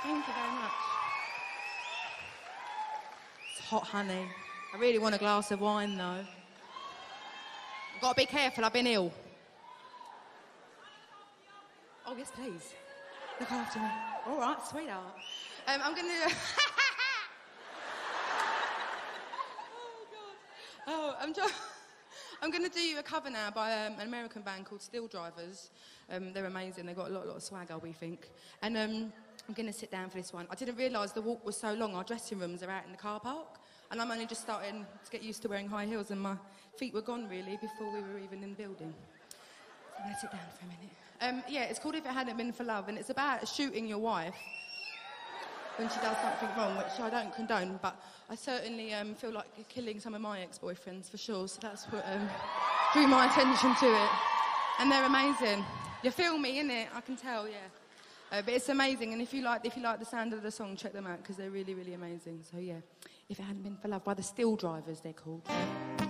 Thank you very much. It's hot, honey. I really want a glass of wine, though. I've got to be careful, I've been ill. Oh, yes, please. Look after me. All right, sweetheart. I'm going to... Oh, I'm going to do you a cover now by an American band called Steel Drivers. They're amazing. They've got a lot of swagger, we think. And I'm going to sit down for this one. I didn't realise the walk was so long. Our dressing rooms are out in the car park. And I'm only just starting to get used to wearing high heels, and my feet were gone, really, before we were even in the building. So I'm going to sit down for a minute. Yeah, it's called If It Hadn't Been for Love, and it's about shooting your wife when she does something wrong, which I don't condone, but I certainly feel like killing some of my ex-boyfriends, for sure, so that's what drew my attention to it. And they're amazing. You're filming, innit? I can tell, yeah. But it's amazing, and if you like the sound of the song, check them out, because they're really, really amazing. So, yeah, If It Hadn't Been for Love by the Steel Drivers, they're called.